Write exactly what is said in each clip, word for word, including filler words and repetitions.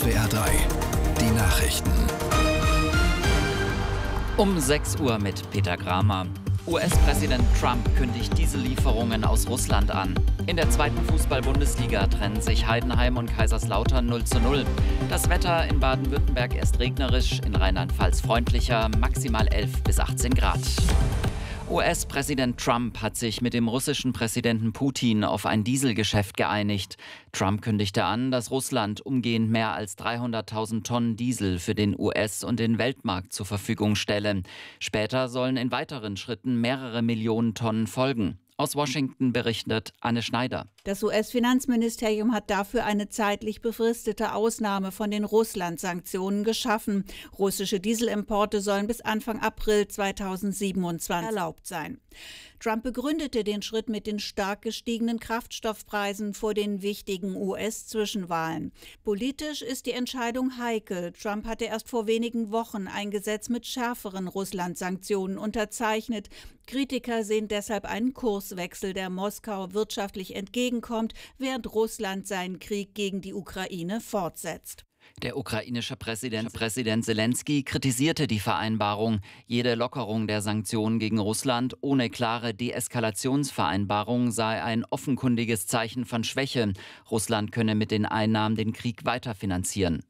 S W R drei, die Nachrichten. Um sechs Uhr mit Peter Kramer. U S-Präsident Trump kündigt Diesellieferungen aus Russland an. In der zweiten Fußball-Bundesliga trennen sich Heidenheim und Kaiserslautern null zu null. Das Wetter in Baden-Württemberg ist regnerisch, in Rheinland-Pfalz freundlicher, maximal elf bis achtzehn Grad. U S-Präsident Trump hat sich mit dem russischen Präsidenten Putin auf ein Dieselgeschäft geeinigt. Trump kündigte an, dass Russland umgehend mehr als dreihunderttausend Tonnen Diesel für den U S- und den Weltmarkt zur Verfügung stelle. Später sollen in weiteren Schritten mehrere Millionen Tonnen folgen. Aus Washington berichtet Anne Schneider. Das U S-Finanzministerium hat dafür eine zeitlich befristete Ausnahme von den Russland-Sanktionen geschaffen. Russische Dieselimporte sollen bis Anfang April zweitausendsiebenundzwanzig erlaubt sein. Trump begründete den Schritt mit den stark gestiegenen Kraftstoffpreisen vor den wichtigen U S-Zwischenwahlen. Politisch ist die Entscheidung heikel. Trump hatte erst vor wenigen Wochen ein Gesetz mit schärferen Russland-Sanktionen unterzeichnet. Kritiker sehen deshalb einen Kurswechsel, der Moskau wirtschaftlich entgegenkommt, während Russland seinen Krieg gegen die Ukraine fortsetzt. Der ukrainische Präsident, Präsident Zelensky kritisierte die Vereinbarung. Jede Lockerung der Sanktionen gegen Russland ohne klare Deeskalationsvereinbarung sei ein offenkundiges Zeichen von Schwäche. Russland könne mit den Einnahmen den Krieg weiterfinanzieren.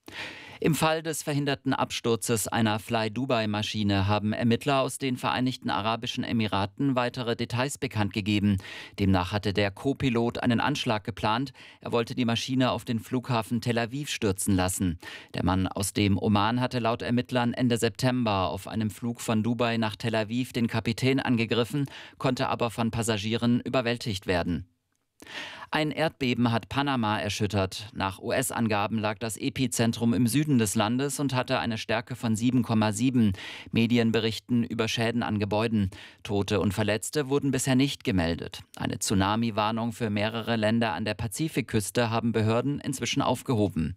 Im Fall des verhinderten Absturzes einer Fly-Dubai-Maschine haben Ermittler aus den Vereinigten Arabischen Emiraten weitere Details bekannt gegeben. Demnach hatte der Co-Pilot einen Anschlag geplant. Er wollte die Maschine auf den Flughafen Tel Aviv stürzen lassen. Der Mann aus dem Oman hatte laut Ermittlern Ende September auf einem Flug von Dubai nach Tel Aviv den Kapitän angegriffen, konnte aber von Passagieren überwältigt werden. Ein Erdbeben hat Panama erschüttert. Nach U S-Angaben lag das Epizentrum im Süden des Landes und hatte eine Stärke von sieben Komma sieben. Medien berichten über Schäden an Gebäuden. Tote und Verletzte wurden bisher nicht gemeldet. Eine Tsunami-Warnung für mehrere Länder an der Pazifikküste haben Behörden inzwischen aufgehoben.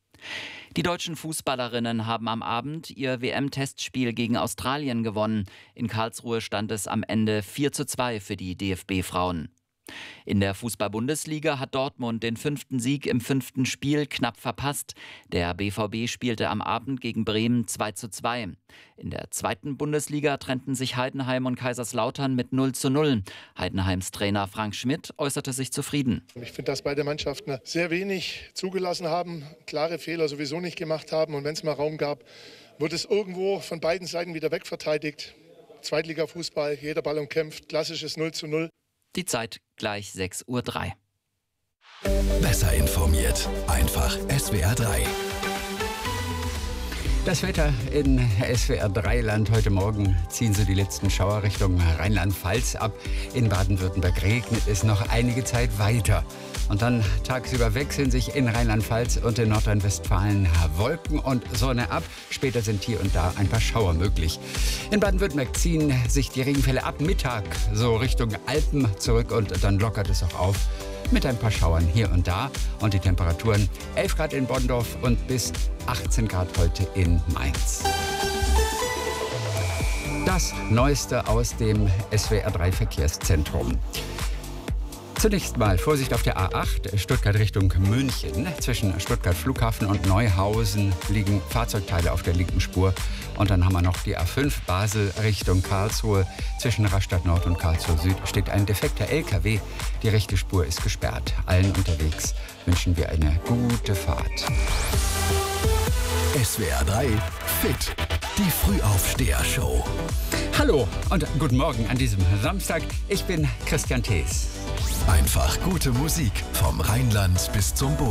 Die deutschen Fußballerinnen haben am Abend ihr W M-Testspiel gegen Australien gewonnen. In Karlsruhe stand es am Ende vier zu zwei für die D F B-Frauen. In der Fußball-Bundesliga hat Dortmund den fünften Sieg im fünften Spiel knapp verpasst. Der B V B spielte am Abend gegen Bremen zwei zu zwei. In der zweiten Bundesliga trennten sich Heidenheim und Kaiserslautern mit null zu null. Heidenheims Trainer Frank Schmidt äußerte sich zufrieden. Ich finde, dass beide Mannschaften sehr wenig zugelassen haben, klare Fehler sowieso nicht gemacht haben. Und wenn es mal Raum gab, wurde es irgendwo von beiden Seiten wieder wegverteidigt. Zweitliga-Fußball, jeder Ball umkämpft, klassisches null zu null. Die Zeit gleich sechs Uhr drei. Besser informiert, einfach S W R drei. Das Wetter in S W R drei Land. Heute Morgen ziehen so die letzten Schauer Richtung Rheinland-Pfalz ab. In Baden-Württemberg regnet es noch einige Zeit weiter. Und dann tagsüber wechseln sich in Rheinland-Pfalz und in Nordrhein-Westfalen Wolken und Sonne ab. Später sind hier und da ein paar Schauer möglich. In Baden-Württemberg ziehen sich die Regenfälle ab Mittag so Richtung Alpen zurück und dann lockert es auch auf mit ein paar Schauern hier und da. Und die Temperaturen elf Grad in Bonndorf und bis achtzehn Grad heute in Mainz. Das Neueste aus dem S W R drei Verkehrszentrum. Zunächst mal Vorsicht auf der A acht, Stuttgart Richtung München. Zwischen Stuttgart Flughafen und Neuhausen liegen Fahrzeugteile auf der linken Spur. Und dann haben wir noch die A fünf Basel Richtung Karlsruhe. Zwischen Rastatt Nord und Karlsruhe Süd steht ein defekter L K W. Die rechte Spur ist gesperrt. Allen unterwegs wünschen wir eine gute Fahrt. S W R drei Fit, die Frühaufsteher-Show. Hallo und guten Morgen an diesem Samstag. Ich bin Christian Thees. Einfach gute Musik vom Rheinland bis zum Bodensee.